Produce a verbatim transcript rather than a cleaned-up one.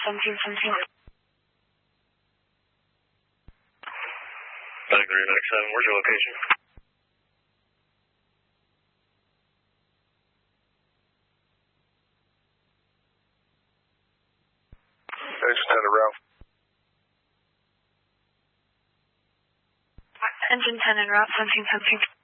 seventeen seventeen. I agree, Max seven. Where's your location? Engine ten to route. Engine ten en route, seventeen seventeen.